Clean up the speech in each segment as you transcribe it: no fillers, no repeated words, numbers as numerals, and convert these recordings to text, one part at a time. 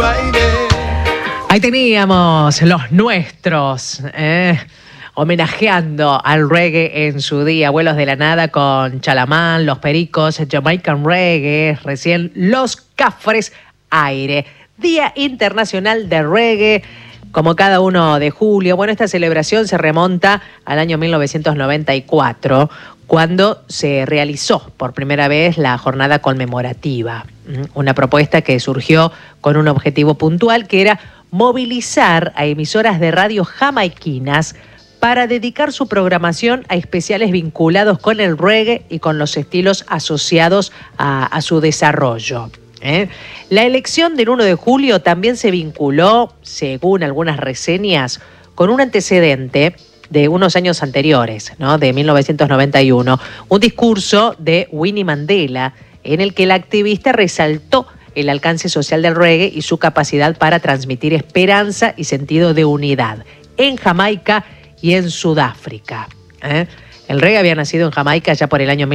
Ahí teníamos los nuestros, homenajeando al reggae en su día. Abuelos de la Nada con Chalamán, Los Pericos, Jamaican Reggae, recién Los Cafres Aire. Día Internacional de Reggae, como cada 1 de julio. Bueno, esta celebración se remonta al año 1994, cuando se realizó por primera vez la jornada conmemorativa. Una propuesta que surgió con un objetivo puntual, que era movilizar a emisoras de radio jamaiquinas para dedicar su programación a especiales vinculados con el reggae y con los estilos asociados a su desarrollo. La elección del 1 de julio también se vinculó, según algunas reseñas, con un antecedente de unos años anteriores, ¿no? De 1991, un discurso de Winnie Mandela en el que el activista resaltó el alcance social del reggae y su capacidad para transmitir esperanza y sentido de unidad en Jamaica y en Sudáfrica. El reggae había nacido en Jamaica ya por el año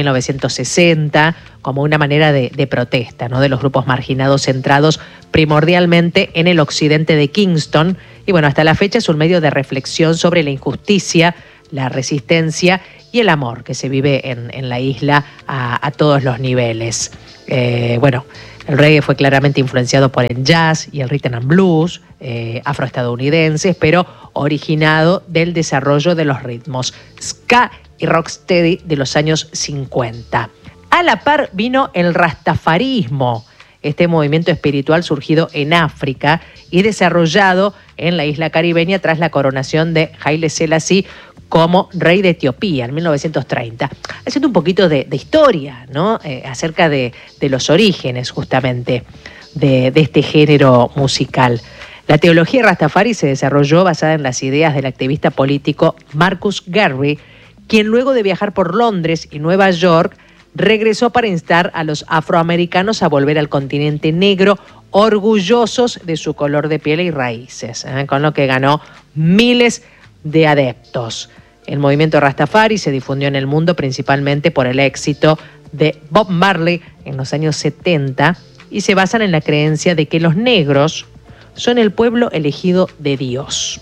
1960 como una manera de protesta, ¿no? De los grupos marginados centrados primordialmente en el occidente de Kingston. Y bueno, hasta la fecha es un medio de reflexión sobre la injusticia, la resistencia y el amor que se vive en la isla a todos los niveles. Bueno, el reggae fue claramente influenciado por el jazz y el rhythm and blues afroestadounidenses, pero originado del desarrollo de los ritmos ska y rocksteady de los años 50. A la par vino el rastafarismo, este movimiento espiritual surgido en África y desarrollado en la isla caribeña tras la coronación de Haile Selassie como rey de Etiopía en 1930. Haciendo un poquito de historia, ¿no? Acerca de los orígenes justamente de este género musical. La teología rastafari se desarrolló basada en las ideas del activista político Marcus Garvey, quien luego de viajar por Londres y Nueva York regresó para instar a los afroamericanos a volver al continente negro, orgullosos de su color de piel y raíces, con lo que ganó miles de adeptos. El movimiento Rastafari se difundió en el mundo principalmente por el éxito de Bob Marley en los años 70 y se basan en la creencia de que los negros son el pueblo elegido de Dios.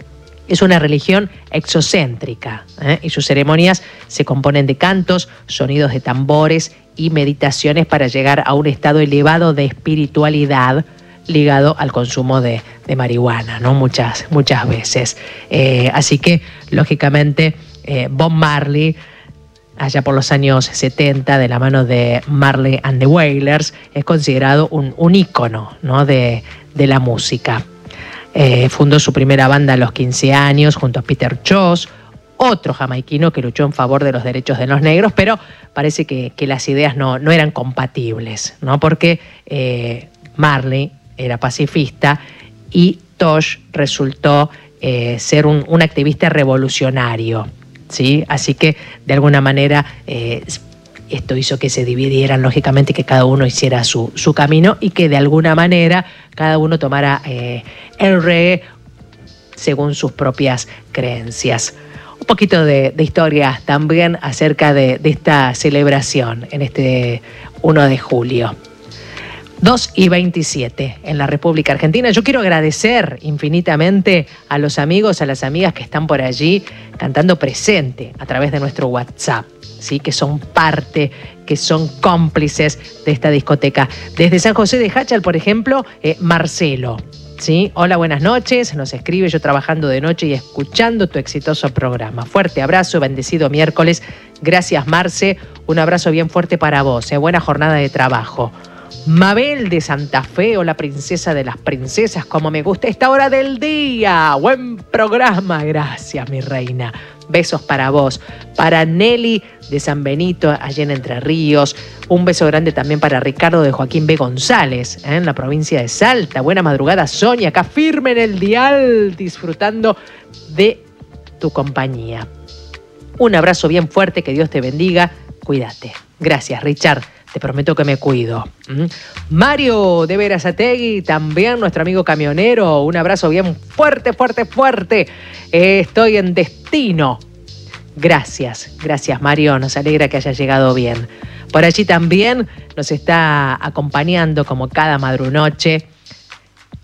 Es una religión exocéntrica, y sus ceremonias se componen de cantos, sonidos de tambores y meditaciones para llegar a un estado elevado de espiritualidad ligado al consumo de marihuana, ¿no? Muchas veces. Así que, lógicamente, Bob Marley, allá por los años 70, de la mano de Marley and the Wailers, es considerado un ícono, ¿no? de la música. Fundó su primera banda a los 15 años junto a Peter Choss, otro jamaiquino que luchó en favor de los derechos de los negros, pero parece que las ideas no eran compatibles, ¿no? Porque Marley era pacifista y Tosh resultó ser un activista revolucionario, ¿sí? Así que, de alguna manera, esto hizo que se dividieran, lógicamente, que cada uno hiciera su camino y que, de alguna manera, cada uno tomara el reggae según sus propias creencias. Un poquito de historia también acerca de esta celebración en este 1 de julio. 2:27 en la República Argentina. Yo quiero agradecer infinitamente a los amigos, a las amigas que están por allí cantando presente a través de nuestro WhatsApp, ¿sí? Que son parte, que son cómplices de esta discoteca. Desde San José de Hachal, por ejemplo, Marcelo, ¿sí? Hola, buenas noches. Nos escribe: yo trabajando de noche y escuchando tu exitoso programa. Fuerte abrazo, bendecido miércoles. Gracias, Marce. Un abrazo bien fuerte para vos. Buena jornada de trabajo. Mabel de Santa Fe, o la princesa de las princesas, como me gusta esta hora del día. Buen programa, gracias, mi reina. Besos para vos. Para Nelly de San Benito, allá en Entre Ríos. Un beso grande también para Ricardo de Joaquín B. González, en la provincia de Salta. Buena madrugada, Sonia, acá firme en el dial, disfrutando de tu compañía. Un abrazo bien fuerte, que Dios te bendiga. Cuídate. Gracias, Richard. Te prometo que me cuido. Mario de Berazategui, también nuestro amigo camionero. Un abrazo bien fuerte, fuerte, fuerte. Estoy en destino. Gracias, Mario. Nos alegra que haya llegado bien. Por allí también nos está acompañando, como cada madrunoche,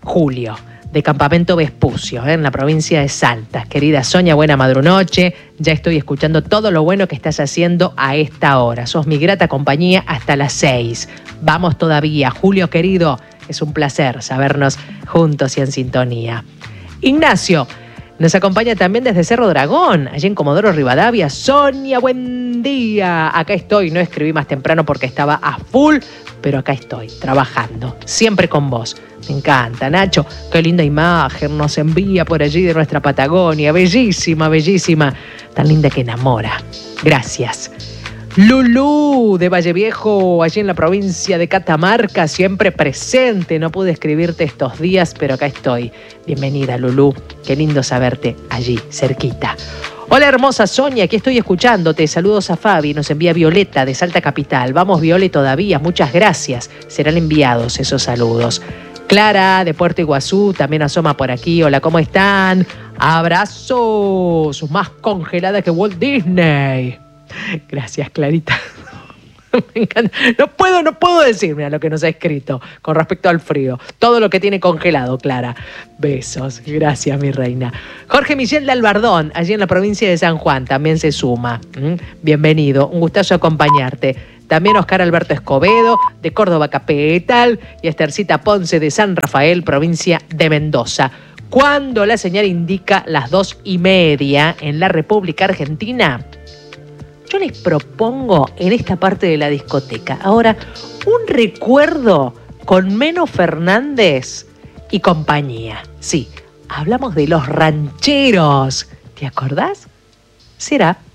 Julio, de Campamento Vespucio, en la provincia de Salta. Querida Sonia, buena madrunoche. Ya estoy escuchando todo lo bueno que estás haciendo a esta hora. Sos mi grata compañía hasta las 6. Vamos todavía. Julio, querido, es un placer sabernos juntos y en sintonía. Ignacio nos acompaña también desde Cerro Dragón, allí en Comodoro Rivadavia. Sonia, buen día. Acá estoy, no escribí más temprano porque estaba a full, pero acá estoy, trabajando, siempre con vos. Me encanta, Nacho, qué linda imagen nos envía por allí de nuestra Patagonia. Bellísima, bellísima, tan linda que enamora. Gracias. Lulú de Valle Viejo, allí en la provincia de Catamarca, siempre presente. No pude escribirte estos días, pero acá estoy. Bienvenida, Lulú. Qué lindo saberte allí, cerquita. Hola, hermosa Sonia, aquí estoy escuchándote. Saludos a Fabi, nos envía Violeta de Salta Capital. Vamos, Viole, todavía. Muchas gracias. Serán enviados esos saludos. Clara de Puerto Iguazú también asoma por aquí. Hola, ¿cómo están? Abrazos. Más congelada que Walt Disney. Gracias, Clarita. Me encanta. No puedo decirme a lo que nos ha escrito con respecto al frío. Todo lo que tiene congelado, Clara. Besos. Gracias, mi reina. Jorge Michel de Albardón, allí en la provincia de San Juan, también se suma. Bienvenido. Un gustazo acompañarte. También Oscar Alberto Escobedo, de Córdoba Capital, y Estercita Ponce, de San Rafael, provincia de Mendoza. Cuando la señal indica las 2:30 en la República Argentina, yo les propongo en esta parte de la discoteca ahora un recuerdo con Meno Fernández y compañía. Sí, hablamos de los rancheros. ¿Te acordás? Será.